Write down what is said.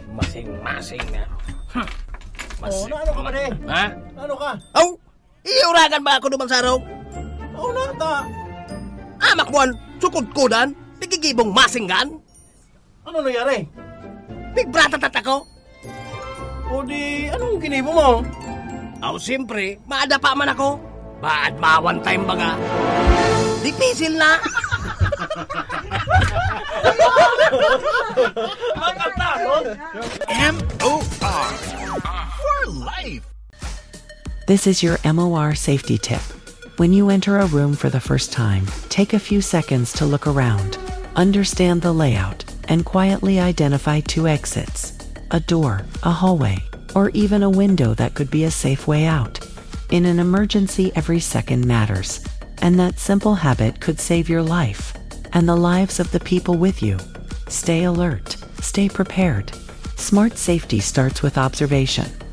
Masing-masing na. Oh, ano ka ba de? Ha? Ano ka? Aw! Iuragan ba ako naman sa araw? Oh, nata. Amak mo ang sukod-kudan? Nagigibong masinggan? Ano nangyari? Bigbratatat ako? O di, anong ginibo mo? Aw, siyempre, maada pa man ako. Baad ma one time baga. Dipisil na. MOR for life. This is your MOR safety tip. When you enter a room for the first time, take a few seconds to look around, understand the layout, and quietly identify 2 exits: a door, a hallway, or even a window that could be a safe way out. In an emergency, every second matters, and that simple habit could save your life and the lives of the people with you. Stay alert, stay prepared. Smart safety starts with observation.